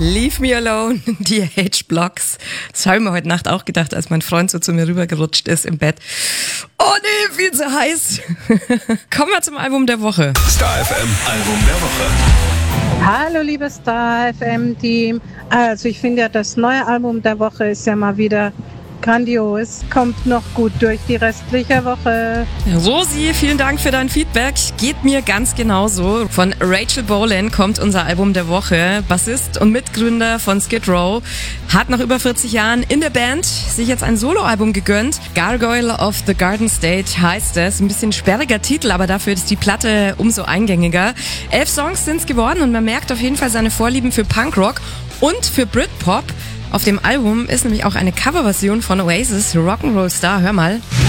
Leave Me Alone, die H-Blocks. Das habe ich mir heute Nacht auch gedacht, als mein Freund so zu mir rübergerutscht ist im Bett. Oh nee, viel zu heiß. Kommen wir zum Album der Woche. Star FM Album der Woche. Hallo liebes Star FM Team. Also ich finde ja, das neue Album der Woche ist ja mal wieder grandios. Kommt noch gut durch die restliche Woche. Rosi, vielen Dank für dein Feedback. Geht mir ganz genauso. Von Rachel Bolan kommt unser Album der Woche. Bassist und Mitgründer von Skid Row. Hat nach über 40 Jahren in der Band sich jetzt ein Soloalbum gegönnt. Gargoyle of the Garden State heißt es. Ein bisschen sperriger Titel, aber dafür ist die Platte umso eingängiger. 11 Songs sind's geworden und man merkt auf jeden Fall seine Vorlieben für Punkrock und für Britpop. Auf dem Album ist nämlich auch eine Coverversion von Oasis, Rock'n'Roll Star. Hör mal.